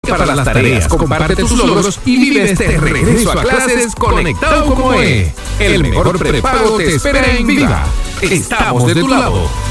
practica para las tareas, comparte tus logros y vive este regreso a clases conectado como es. El mejor prepago te espera en Viva. Estamos de tu lado.